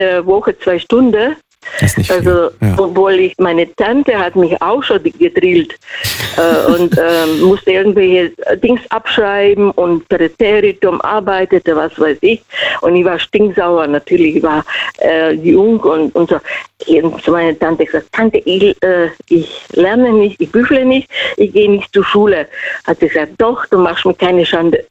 der Woche 2 Stunden. Das ist nicht viel. Also, obwohl meine Tante hat mich auch schon gedrillt und musste irgendwelche Dings abschreiben und Präteritum arbeitete, was weiß ich. Und ich war stinksauer natürlich, ich war jung und so. Und zu meiner Tante gesagt, Tante, ich lerne nicht, ich büffle nicht, ich gehe nicht zur Schule. Hat sie gesagt, doch, du machst mir keine Schande.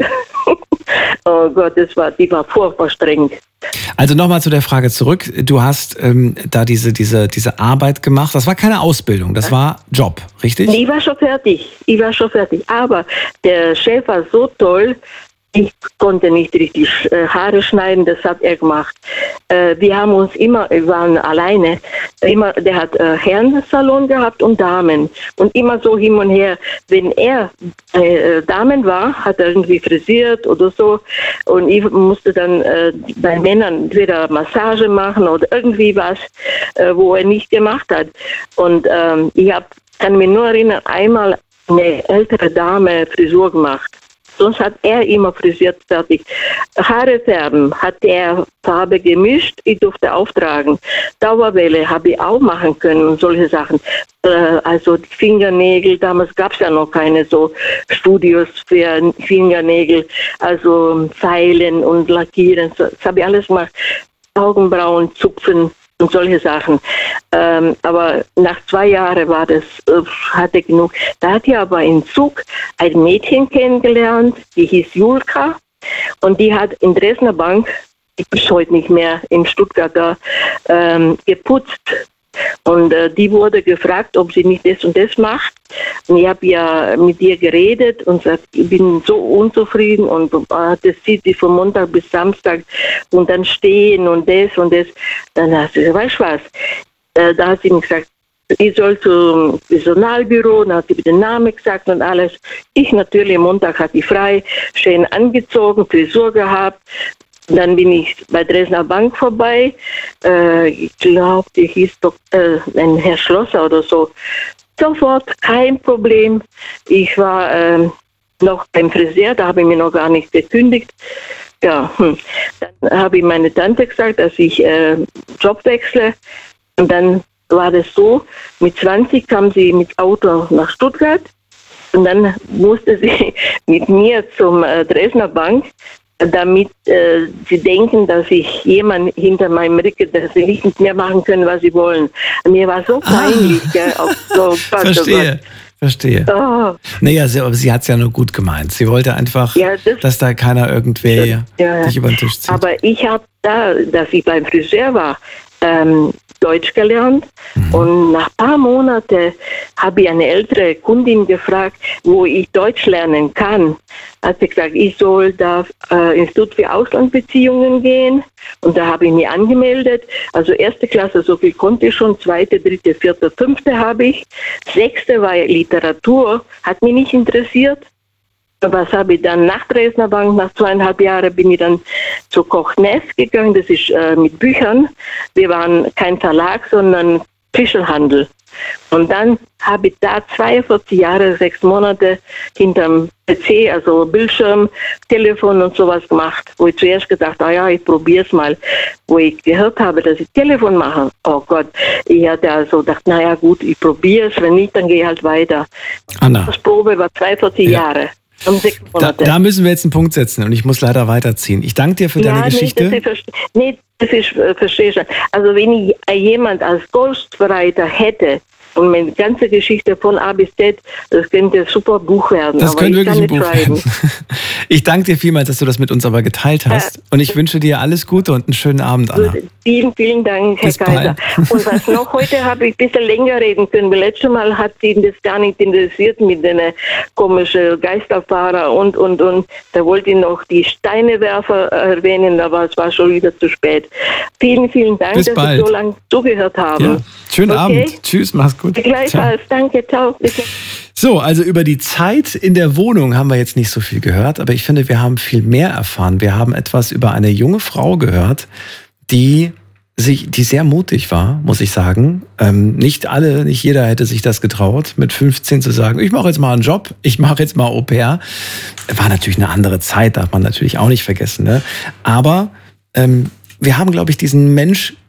Oh Gott, die war furchtbar streng. Also nochmal zu der Frage zurück. Du hast da diese Arbeit gemacht. Das war keine Ausbildung, das war Job, richtig? Ich war schon fertig. Aber der Chef war so toll, ich konnte nicht richtig Haare schneiden, das hat er gemacht. Wir waren alleine. Der hat Herrensalon gehabt und Damen. Und immer so hin und her. Wenn er Damen war, hat er irgendwie frisiert oder so. Und ich musste dann bei Männern entweder Massage machen oder irgendwie was, wo er nicht gemacht hat. Und kann mich nur erinnern, einmal eine ältere Dame Frisur gemacht. Sonst hat er immer frisiert fertig. Haare färben hat er Farbe gemischt, ich durfte auftragen. Dauerwelle habe ich auch machen können und solche Sachen. Also die Fingernägel, damals gab es ja noch keine so Studios für Fingernägel, also Feilen und Lackieren, das habe ich alles gemacht. Augenbrauen, Zupfen und solche Sachen. Aber nach 2 Jahren hatte ich genug. Da hatte ich aber im Zug ein Mädchen kennengelernt, die hieß Julka und die hat in Dresdner Bank, ich bin heute nicht mehr, in Stuttgart da, geputzt. Und die wurde gefragt, ob sie nicht das und das macht. Und ich habe ja mit ihr geredet und gesagt, ich bin so unzufrieden und das zieht sie von Montag bis Samstag und dann stehen und das und das. Dann hat sie gesagt, weißt du was? Da hat sie mir gesagt, ich soll zum Personalbüro, dann hat sie mir den Namen gesagt und alles. Ich natürlich, Montag hatte ich frei, schön angezogen, Frisur gehabt. Dann bin ich bei Dresdner Bank vorbei. Ich glaube, die hieß doch ein Herr Schlosser oder so. Sofort, kein Problem. Ich war noch beim Friseur, da habe ich mir noch gar nicht gekündigt. Ja, Dann habe ich meine Tante gesagt, dass ich Job wechsle. Und dann war das so, mit 20 kam sie mit Auto nach Stuttgart. Und dann musste sie mit mir zum Dresdner Bank, damit sie denken, dass ich jemand hinter meinem Rücken, dass sie nicht mit mir machen können, was sie wollen. Mir war so peinlich. Gell, Verstehe. Oh. Naja, aber sie hat es ja nur gut gemeint. Sie wollte einfach, dass da keiner irgendwer dich über den Tisch zieht. Aber ich habe dass ich beim Friseur war, Deutsch gelernt und nach ein paar Monaten habe ich eine ältere Kundin gefragt, wo ich Deutsch lernen kann. Hat sie gesagt, ich soll da Institut für Auslandsbeziehungen gehen und da habe ich mich angemeldet. Also 1. Klasse, so viel konnte ich schon, 2., 3., 4., 5. habe ich. 6. war Literatur, hat mich nicht interessiert. Was habe ich dann nach Dresdner Bank, nach 2,5 Jahren bin ich dann zu Koch Ness gegangen, das ist mit Büchern. Wir waren kein Verlag, sondern Fischelhandel. Und dann habe ich da 42 Jahre, 6 Monate hinterm PC, also Bildschirm, Telefon und sowas gemacht, wo ich zuerst gedacht habe, ich probiere es mal. Wo ich gehört habe, dass ich Telefon mache, oh Gott, ich hatte also gedacht, gut, ich probiere es, wenn nicht, dann gehe ich halt weiter. Anna. Das Probe war 42 Jahre. Da müssen wir jetzt einen Punkt setzen und ich muss leider weiterziehen. Ich danke dir für deine Geschichte. Verstehe ich schon. Also wenn ich jemand als Ghostwriter hätte und meine ganze Geschichte von A bis Z, das könnte ein super Buch werden. Das könnte wirklich ein Buch werden. Ich danke dir vielmals, dass du das mit uns aber geteilt hast und ich wünsche dir alles Gute und einen schönen Abend, Anna. Vielen, vielen Dank, Herr Kaiser. Und was noch, heute habe ich ein bisschen länger reden können, weil letztes Mal hat sie das gar nicht interessiert mit den komischen Geisterfahrer und. Da wollte ich noch die Steinewerfer erwähnen, aber es war schon wieder zu spät. Vielen, vielen Dank, dass Sie so lange zugehört haben. Ja. Schönen Abend. Tschüss, mach's gut. Gleichfalls. Danke, ciao. Bitte. So, also über die Zeit in der Wohnung haben wir jetzt nicht so viel gehört, aber ich finde, wir haben viel mehr erfahren. Wir haben etwas über eine junge Frau gehört, die sehr mutig war, muss ich sagen. Nicht jeder hätte sich das getraut, mit 15 zu sagen, ich mache jetzt mal einen Job, ich mache jetzt mal Au pair. War natürlich eine andere Zeit, darf man natürlich auch nicht vergessen. Ne? Aber wir haben, glaube ich, diesen Mensch